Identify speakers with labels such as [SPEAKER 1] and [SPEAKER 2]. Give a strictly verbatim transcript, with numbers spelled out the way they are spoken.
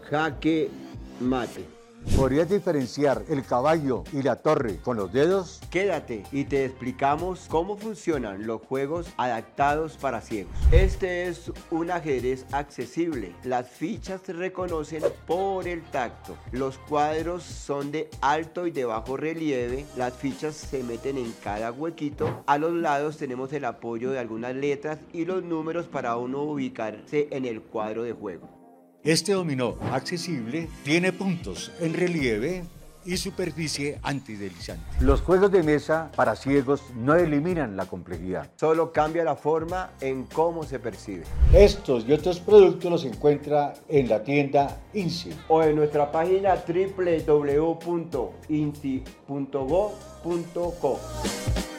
[SPEAKER 1] Jaque mate.
[SPEAKER 2] ¿Podrías diferenciar el caballo y la torre con los dedos?
[SPEAKER 1] Quédate y te explicamos cómo funcionan los juegos adaptados para ciegos. Este es un ajedrez accesible. Las fichas se reconocen por el tacto. Los cuadros son de alto y de bajo relieve. Las fichas se meten en cada huequito. A los lados tenemos el apoyo de algunas letras y los números para uno ubicarse en el cuadro de juego.
[SPEAKER 2] Este dominó accesible tiene puntos en relieve y superficie antideslizante. Los juegos de mesa para ciegos no eliminan la complejidad.
[SPEAKER 1] Solo cambia la forma en cómo se percibe.
[SPEAKER 2] Estos y otros productos los encuentra en la tienda INSI
[SPEAKER 1] o en nuestra página doble u doble u doble u punto insi punto go punto co.